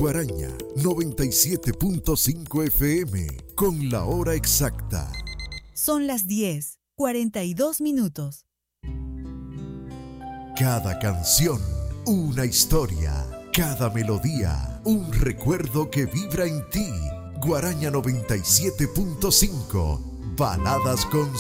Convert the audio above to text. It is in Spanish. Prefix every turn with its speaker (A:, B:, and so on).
A: Guaraña 97.5 FM con la hora exacta.
B: Son las 10:42.
A: Cada canción, una historia. Cada melodía, un recuerdo que vibra en ti. Guaraña 97.5. Baladas con